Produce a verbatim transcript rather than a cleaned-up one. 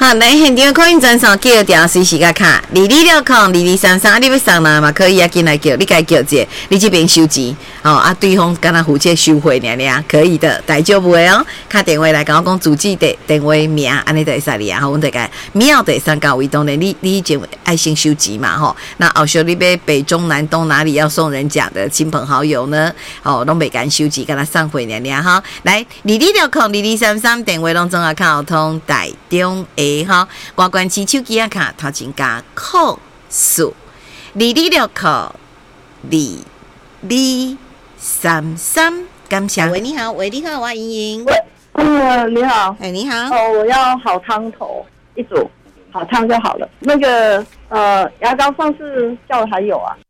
好，来现场可以转送叫电随时个卡，二二六空二二三三，你要送哪嘛可以啊，进来叫，你该叫者，你这边收钱，哦啊，对方跟他负责收费俩俩，可以的，大丈夫的哦。打电话来跟我讲主机的电话名，安尼就会使你啊，好，阮大概秒就会上到位，当然你你前爱先收钱嘛吼，那后续你要北中南东哪里要送人家的亲朋好友呢？哦，拢袂敢收钱，跟他送费俩俩哈。来，二二六空二二三三电话拢总啊靠通台中的哈，外观市手机啊卡头前加扣数二二六空二二三三，感谢。喂，你好，喂，你好，我莹莹。 喂，嗯，你好。 哎，你好。 哦，我要好汤头一组，好汤就好了。那个呃，牙膏上次叫的还有啊。